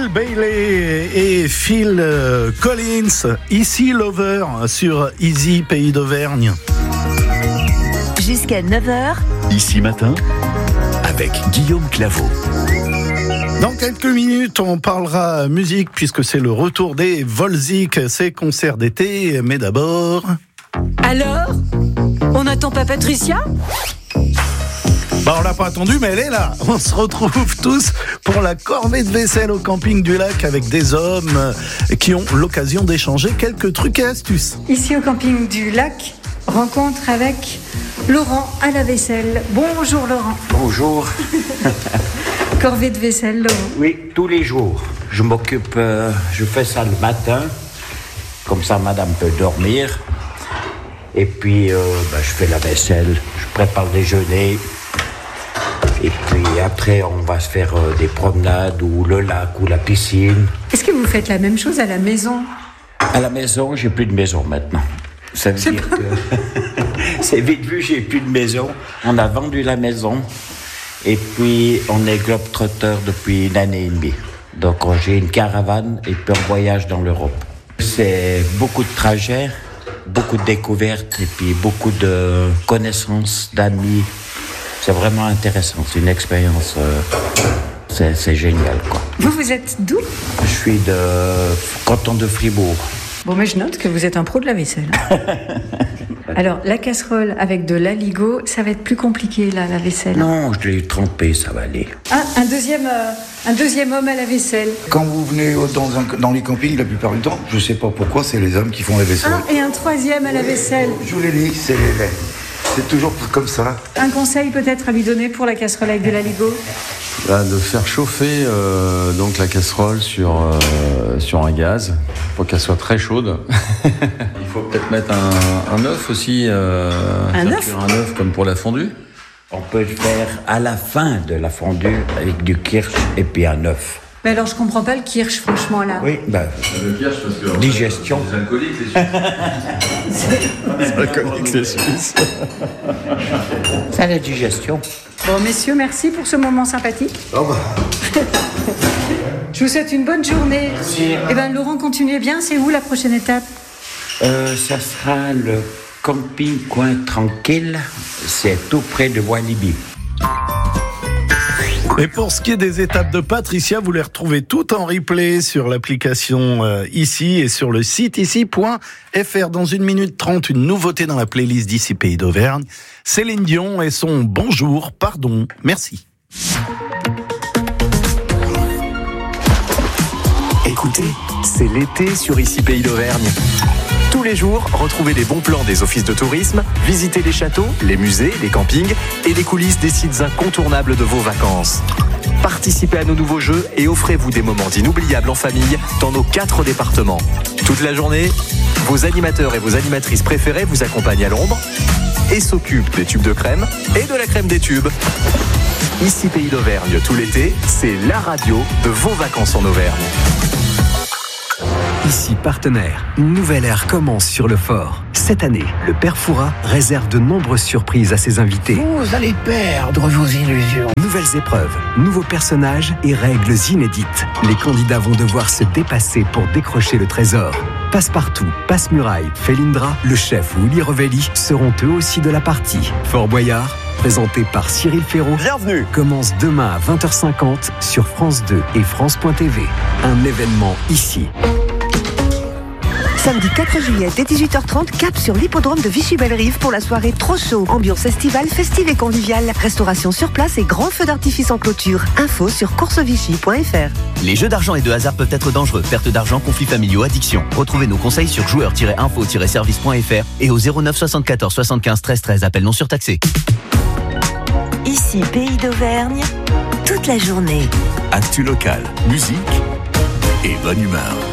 Paul Bailey et Phil Collins, Ici Lover sur Easy Pays d'Auvergne. Jusqu'à 9h. Ici Matin, avec Guillaume Claveau. Dans quelques minutes, on parlera musique puisque c'est le retour des Volzik, ces concerts d'été. Mais d'abord... Alors ? On n'attend pas Patricia ? On l'a pas attendu, mais elle est là. On se retrouve tous pour la corvée de vaisselle au camping du lac avec des hommes qui ont l'occasion d'échanger quelques trucs et astuces. Ici au camping du lac, rencontre avec Laurent à la vaisselle. Bonjour Laurent. Bonjour. Corvée de vaisselle, Laurent. Oui, tous les jours. Je m'occupe, je fais ça le matin, comme ça madame peut dormir. Et puis je fais la vaisselle, je prépare le déjeuner. Et puis après, on va se faire des promenades ou le lac ou la piscine. Est-ce que vous faites la même chose à la maison ? À la maison, j'ai plus de maison maintenant. Ça veut dire que c'est vite vu, j'ai plus de maison. On a vendu la maison et puis on est globe-trotter depuis 1 année et demie. Donc j'ai une caravane et puis on voyage dans l'Europe. C'est beaucoup de trajets, beaucoup de découvertes et puis beaucoup de connaissances, d'amis. C'est vraiment intéressant, c'est une expérience, c'est génial, quoi. Vous êtes d'où ? Je suis de canton de Fribourg. Bon, mais je note que vous êtes un pro de la vaisselle. Alors, la casserole avec de l'aligot, ça va être plus compliqué, là, la vaisselle. Non, je l'ai trempé, ça va aller. Ah, un deuxième homme à la vaisselle. Quand vous venez dans les campings, la plupart du temps, je sais pas pourquoi, c'est les hommes qui font la vaisselle. Et un troisième à la vaisselle. Je vous l'ai dit, c'est toujours comme ça. Un conseil peut-être à lui donner pour la casserole avec de l'aligot ? De faire chauffer donc la casserole sur un gaz pour qu'elle soit très chaude. Il faut peut-être mettre un œuf aussi. Un œuf comme pour la fondue. On peut le faire à la fin de la fondue avec du kirsch et puis un œuf. Mais alors je comprends pas le kirsch franchement là. Oui, le kirsch parce que digestion. Les alcooliques, c'est suisse. Les alcooliques, c'est suisse. Ça, la digestion. Bon messieurs, merci pour ce moment sympathique. Je vous souhaite une bonne journée. Merci. Laurent, continuez bien. C'est où la prochaine étape ? Ça sera le camping Coin Tranquille. C'est tout près de Walibi. Et pour ce qui est des étapes de Patricia, vous les retrouvez toutes en replay sur l'application Ici et sur le site ici.fr. Dans 1 minute 30, une nouveauté dans la playlist d'Ici Pays d'Auvergne. Céline Dion et son Bonjour, pardon, merci. Écoutez, c'est l'été sur Ici Pays d'Auvergne. Tous les jours, retrouvez les bons plans des offices de tourisme, visitez les châteaux, les musées, les campings et les coulisses des sites incontournables de vos vacances. Participez à nos nouveaux jeux et offrez-vous des moments inoubliables en famille dans nos 4 départements. Toute la journée, vos animateurs et vos animatrices préférées vous accompagnent à l'ombre et s'occupent des tubes de crème et de la crème des tubes. Ici Pays d'Auvergne, tout l'été, c'est la radio de vos vacances en Auvergne. Ici partenaire, une nouvelle ère commence sur le fort. Cette année, le Père Fouras réserve de nombreuses surprises à ses invités. Vous allez perdre vos illusions. Nouvelles épreuves, nouveaux personnages et règles inédites. Les candidats vont devoir se dépasser pour décrocher le trésor. Passe-partout, Passe-Muraille, Félindra, le chef Willy Revelli seront eux aussi de la partie. Fort Boyard, présenté par Cyril Ferraud. Bienvenue. Commence demain à 20h50 sur France 2 et France.tv. Un événement ici. Samedi 4 juillet dès 18h30, cap sur l'hippodrome de Vichy-Belle-Rive pour la soirée Trop Chaud. Ambiance estivale, festive et conviviale. Restauration sur place et grand feu d'artifice en clôture. Info sur coursevichy.fr. Les jeux d'argent et de hasard peuvent être dangereux. Perte d'argent, conflits familiaux, addiction. Retrouvez nos conseils sur joueurs-info-service.fr et au 09 74 75 13 13. Appel non surtaxé. Ici, Pays d'Auvergne, toute la journée. Actu local, musique et bonne humeur.